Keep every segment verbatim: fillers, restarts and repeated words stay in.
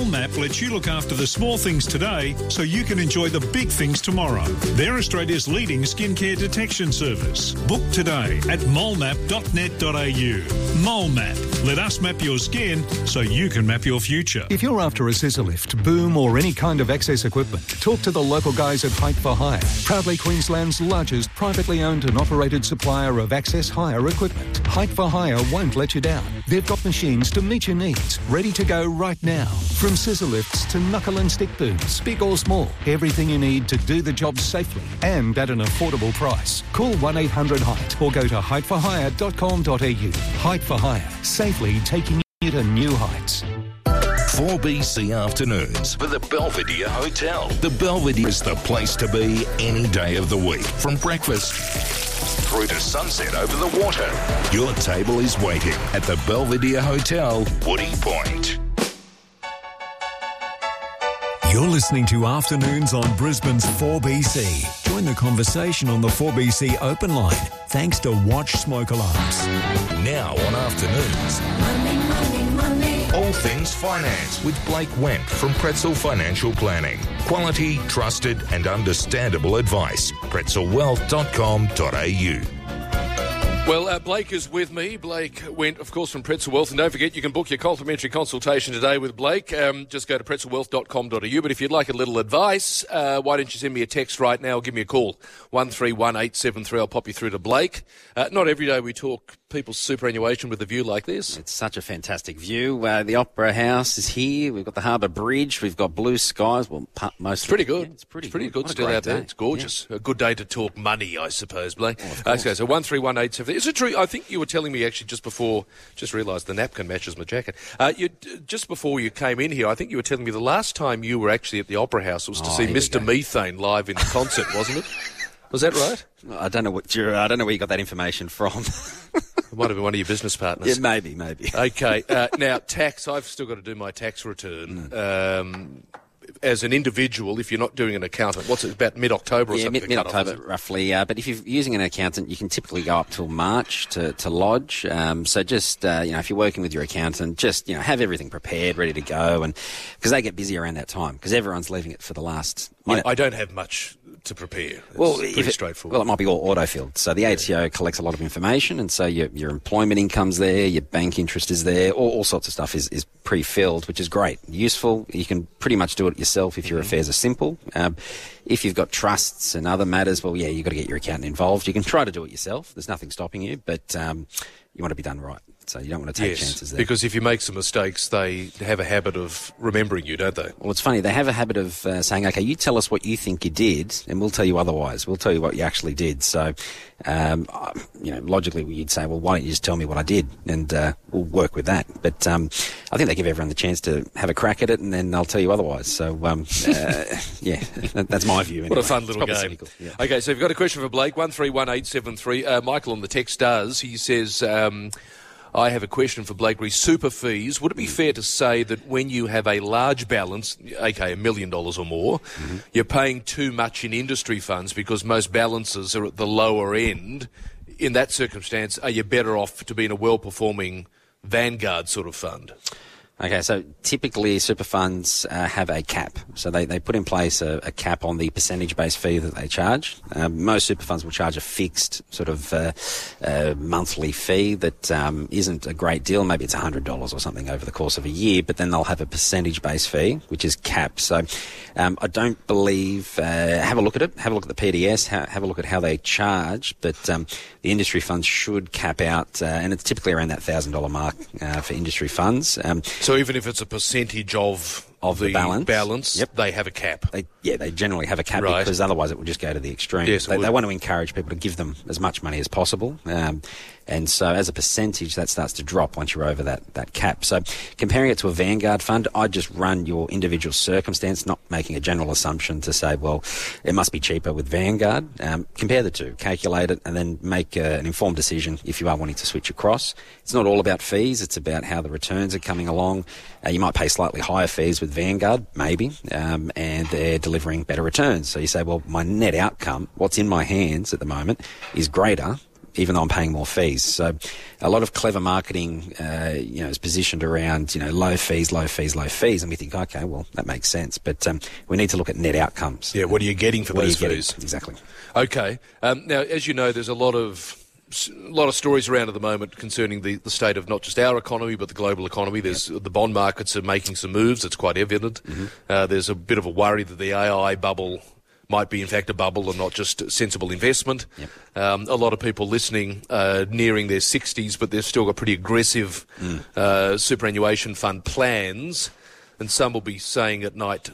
MolMap lets you look after the small things today so you can enjoy the big things tomorrow. They're Australia's leading skincare detection service. Book today at molmap dot net dot a u. MolMap. Let us map your skin so you can map your future. If you're after a scissor lift, boom or any kind of access equipment, talk to the local guys at Height for Hire. Proudly Queensland's largest privately owned and operated supplier of access hire equipment. Height for Hire won't let you down. They've got machines to meet your needs, ready to go right now. From scissor lifts to knuckle and stick booms, big or small, everything you need to do the job safely and at an affordable price. Call one eight hundred height or go to height for hire dot com dot a u. Height for Hire, safely taking you to new heights. four B C Afternoons for the Belvedere Hotel. The Belvedere is the place to be any day of the week. From breakfast through to sunset over the water. Your table is waiting at the Belvedere Hotel, Woody Point. You're listening to Afternoons on Brisbane's four B C. Join the conversation on the four B C open line, thanks to Watch Smoke Alarms. Now on Afternoons. Money, money, money. All things finance with Blake Wendt from Pretzel Financial Planning. Quality, trusted and understandable advice. pretzel wealth dot com dot a u. Well, uh, Blake is with me. Blake went, of course, from Pretzel Wealth. And don't forget, you can book your complimentary consultation today with Blake. Um, just go to pretzel wealth dot com dot a u. But if you'd like a little advice, uh, why don't you send me a text right now or give me a call? one three one eight seven three. I'll pop you through to Blake. Uh, not every day we talk people's superannuation with a view like this. It's such a fantastic view. Uh, the Opera House is here. We've got the Harbour Bridge. We've got blue skies. Well, most it's pretty good. Yeah, it's pretty, it's pretty good. good still out there. It's gorgeous. Yeah. A good day to talk money, I suppose, Blake. Oh, okay, so one three one eight seven three. Is it true? I think you were telling me actually just before, just realised the napkin matches my jacket. Uh, you, just before you came in here, I think you were telling me the last time you were actually at the Opera House was to oh, see Mister Methane live in concert, wasn't it? Was that right? I don't know what you're, I don't know where you got that information from. It might have been one of your business partners. Yeah, maybe, maybe. Okay. Uh, now, tax. I've still got to do my tax return. Mm. Um, as an individual, if you're not doing an accountant, what's it, about mid-October or yeah, something? Mid, mid-October, roughly. Uh, but if you're using an accountant, you can typically go up till March to, to lodge. Um, so just, uh, you know, if you're working with your accountant, just, you know, have everything prepared, ready to go. And because they get busy around that time, because everyone's leaving it for the last minute. I, I don't have much to prepare. It's well, pretty if it, straightforward. Well, it might be all auto-filled. So the yeah. A T O collects a lot of information, and so your, your employment income's there, your bank interest is there, all, all sorts of stuff is, is pre-filled, which is great. Useful. You can pretty much do it yourself if your mm-hmm. affairs are simple. Um, if you've got trusts and other matters, well, yeah, you've got to get your accountant involved. You can try to do it yourself. There's nothing stopping you, but um, you want to be done right. So you don't want to take yes, chances there. Because if you make some mistakes, they have a habit of remembering you, don't they? Well, it's funny. They have a habit of uh, saying, OK, you tell us what you think you did, and we'll tell you otherwise. We'll tell you what you actually did. So, um, you know, logically you'd say, well, why don't you just tell me what I did, and uh, we'll work with that. But um, I think they give everyone the chance to have a crack at it, and then they'll tell you otherwise. So, um, uh, yeah, that, that's my view. Anyway. What a fun little game. Cynical, yeah. OK, so you've got a question for Blake, one three one eight seven three. Uh, Michael on the text does. He says... Um, I have a question for Blake re super fees. Would it be fair to say that when you have a large balance, aka a million dollars or more, mm-hmm. you're paying too much in industry funds because most balances are at the lower end? In that circumstance, are you better off to be in a well-performing Vanguard sort of fund? Okay, so typically super funds uh, have a cap. So they, they put in place a, a cap on the percentage-based fee that they charge. Um, most super funds will charge a fixed sort of uh, uh, monthly fee that um, isn't a great deal. Maybe it's one hundred dollars or something over the course of a year, but then they'll have a percentage-based fee, which is capped. So um, I don't believe... Uh, have a look at it. Have a look at the P D S. Ha- have a look at how they charge. But um, the industry funds should cap out, uh, and it's typically around that one thousand dollars mark uh, for industry funds. Um, So even if it's a percentage of, of the, the balance, balance yep. they have a cap? They, yeah, they generally have a cap right. because otherwise it would just go to the extreme. Yes, they, they want to encourage people to give them as much money as possible. Um, and so as a percentage, that starts to drop once you're over that, that cap. So comparing it to a Vanguard fund, I'd just run your individual circumstance, not making a general assumption to say, well, it must be cheaper with Vanguard. Um, compare the two, calculate it, and then make uh, an informed decision if you are wanting to switch across. It's not all about fees. It's about how the returns are coming along. Uh, you might pay slightly higher fees with Vanguard, maybe, um, and they're delivering better returns. So you say, well, my net outcome, what's in my hands at the moment, is greater even though I'm paying more fees. So a lot of clever marketing, uh, you know, is positioned around, you know, low fees, low fees, low fees. And we think, okay, well, that makes sense. But um, we need to look at net outcomes. Yeah, what are you getting for what those are you fees? Getting? Exactly. Okay. Um, now, as you know, there's a lot of a lot of stories around at the moment concerning the, the state of not just our economy but the global economy. There's yep. the bond markets are making some moves. It's quite evident. Mm-hmm. Uh, there's a bit of a worry that the A I bubble might be in fact a bubble and not just sensible investment. Yep. Um, a lot of people listening uh, nearing their sixties, but they've still got pretty aggressive mm. uh, superannuation fund plans. And some will be saying at night,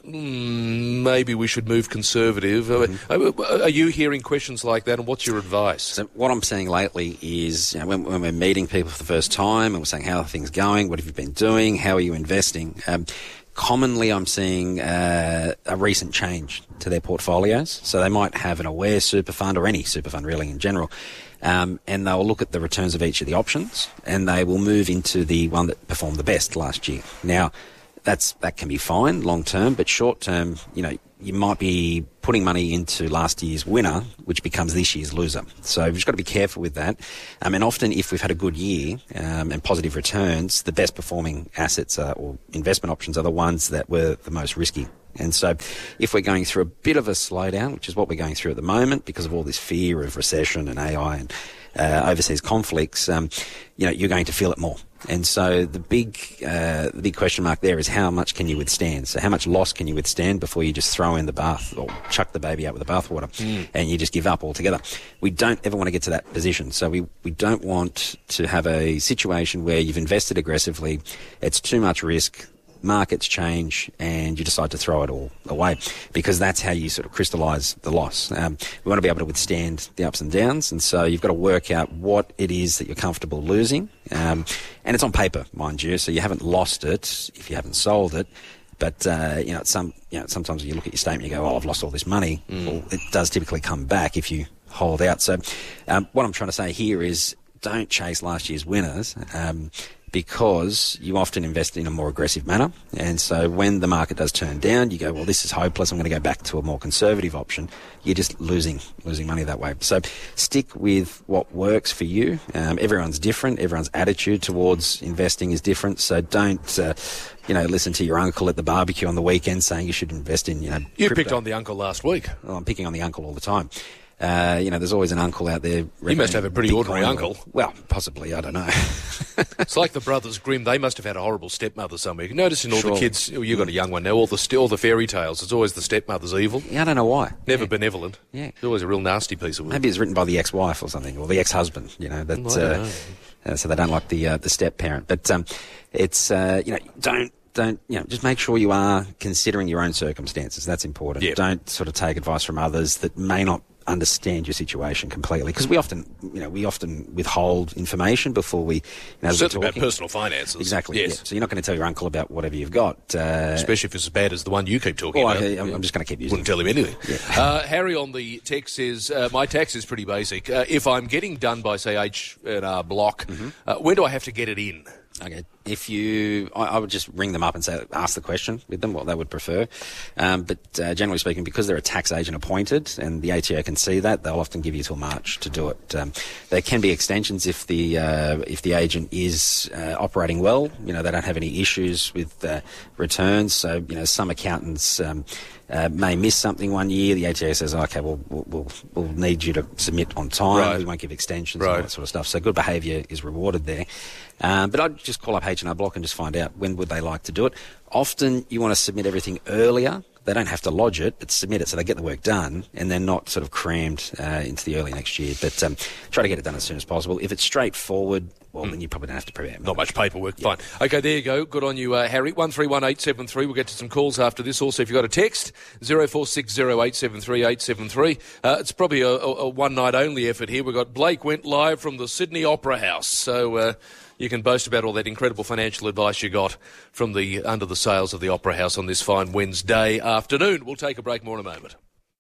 mm, maybe we should move conservative. Mm-hmm. Are you hearing questions like that, and what's your advice? So what I'm seeing lately is, you know, when, when we're meeting people for the first time and we're saying, how are things going? What have you been doing? How are you investing? Um, commonly I'm seeing uh, a recent change to their portfolios. So they might have an Aware super fund, or any super fund really in general, um, and they'll look at the returns of each of the options and they will move into the one that performed the best last year. Now, That's that can be fine long term, but short term, you know, you might be putting money into last year's winner, which becomes this year's loser. So we've just got to be careful with that. Um, and often, if we've had a good year um, and positive returns, the best performing assets are, or investment options are the ones that were the most risky. And so, if we're going through a bit of a slowdown, which is what we're going through at the moment because of all this fear of recession and A I and uh, overseas conflicts, um, you know, you're going to feel it more. And so the big, uh, the big question mark there is how much can you withstand? So how much loss can you withstand before you just throw in the bath or chuck the baby out with the bathwater mm. and you just give up altogether? We don't ever want to get to that position. So we, we don't want to have a situation where you've invested aggressively, it's too much risk, markets change and you decide to throw it all away, because that's how you sort of crystallise the loss. Um, we want to be able to withstand the ups and downs, and so you've got to work out what it is that you're comfortable losing. Um, and it's on paper, mind you, so you haven't lost it if you haven't sold it. But, uh, you know, some, you know, sometimes you look at your statement and you go, oh, I've lost all this money. Mm. Well, it does typically come back if you hold out. So um, what I'm trying to say here is don't chase last year's winners. Um, because you often invest in a more aggressive manner. And so when the market does turn down, you go, well, this is hopeless, I'm going to go back to a more conservative option. You're just losing losing money that way. So stick with what works for you. Um, everyone's different. Everyone's attitude towards investing is different. So don't, uh, you know, listen to your uncle at the barbecue on the weekend saying you should invest in, you know, You crypto. picked on the uncle last week. Well, I'm picking on the uncle all the time. Uh, you know, there's always an uncle out there. You must have a pretty ordinary uncle. Well, possibly, I don't know. It's like the Brothers Grimm. They must have had a horrible stepmother somewhere. You notice in all Sure. the kids, oh, you've got a young one now, all the, all the fairy tales, it's always the stepmother's evil. Yeah, I don't know why. Never yeah. benevolent. Yeah. It's always a real nasty piece of work. Maybe it's written by the ex-wife or something, or the ex-husband, you know, that, I don't uh, know. uh, so they don't like the, uh, the step-parent. But, um, it's, uh, you know, don't, Don't, you know, just make sure you are considering your own circumstances. That's important. Yep. Don't sort of take advice from others that may not understand your situation completely, because we often, you know, we often withhold information before we, you know, as Certainly we're about talking. personal finances. Exactly. Yes. Yeah. So you're not going to tell your uncle about whatever you've got, uh, Especially if it's as bad as the one you keep talking well, about. I, I'm, I'm just going to keep using. Wouldn't tell him anything. Yeah. Uh, Harry on the text says, uh, my tax is pretty basic. Uh, if I'm getting done by, say, H and R Block, mm-hmm. uh, when do I have to get it in? Okay. If you, I, I would just ring them up and say, ask the question with them, what they would prefer. Um, but uh, generally speaking, because they're a tax agent appointed and the A T O can see that, they'll often give you till March to do it. Um, there can be extensions if the uh, if the agent is uh, operating well. You know, they don't have any issues with uh, returns. So, you know, some accountants um, uh, may miss something one year. The A T O says, okay, well, we'll, we'll, we'll need you to submit on time. Right. We won't give extensions Right. and all that sort of stuff. So good behaviour is rewarded there. Um, but I'd just call up H and R Block and just find out when would they like to do it. Often you want to submit everything earlier. They don't have to lodge it, but submit it so they get the work done and they're not sort of crammed uh, into the early next year. But um, try to get it done as soon as possible. If it's straightforward, well, mm. then you probably don't have to prepare. Not much paperwork. Yeah. Fine. Okay, there you go. Good on you, uh, Harry. one three one eight seven three. We'll get to some calls after this. Also, if you've got a text, zero four six zero eight seven three eight seven three. Uh, it's probably a, a, a one-night-only effort here. We've got Blake went live from the Sydney Opera House. So uh, you can boast about all that incredible financial advice you got from the under the sails of the Opera House on this fine Wednesday afternoon. We'll take a break more in a moment.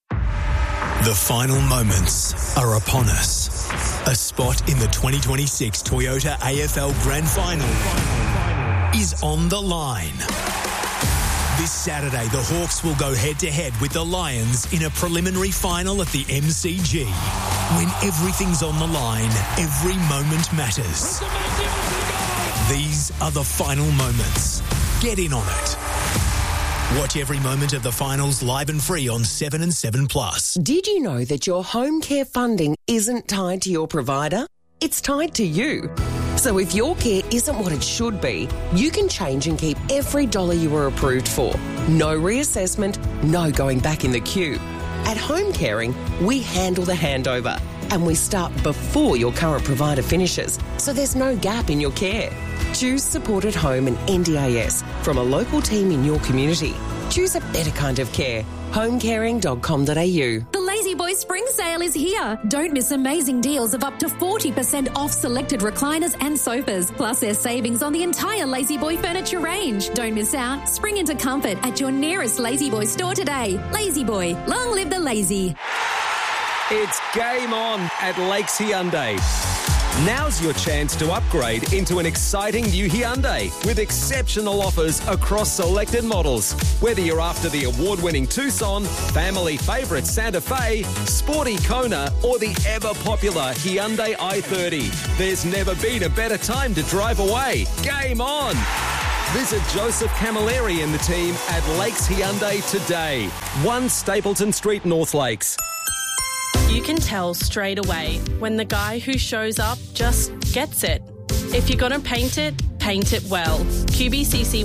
The final moments are upon us. A spot in the twenty twenty-six Toyota A F L Grand Final is on the line. This Saturday, the Hawks will go head-to-head with the Lions in a preliminary final at the M C G. When everything's on the line, every moment matters. These are the final moments. Get in on it. Watch every moment of the finals live and free on seven and seven plus. Did you know that your home care funding isn't tied to your provider? It's tied to you. So if your care isn't what it should be, you can change and keep every dollar you were approved for. No reassessment, no going back in the queue. At Home Caring, we handle the handover and we start before your current provider finishes, so there's no gap in your care. Choose Support at Home and N D I S from a local team in your community. Choose a better kind of care. home caring dot com dot a u. The Lazy Boy Spring Sale is here. Don't miss amazing deals of up to forty percent off selected recliners and sofas. Plus, there's savings on the entire Lazy Boy furniture range. Don't miss out. Spring into comfort at your nearest Lazy Boy store today. Lazy Boy, long live the lazy. It's game on at Lakes Hyundai. Now's your chance to upgrade into an exciting new Hyundai with exceptional offers across selected models. Whether you're after the award-winning Tucson, family favourite Santa Fe, sporty Kona, or the ever-popular Hyundai i thirty, there's never been a better time to drive away. Game on! Visit Joseph Camilleri and the team at Lakes Hyundai today. one Stapleton Street, North Lakes. You can tell straight away when the guy who shows up just gets it. If you're going to paint it, paint it well. Q B C C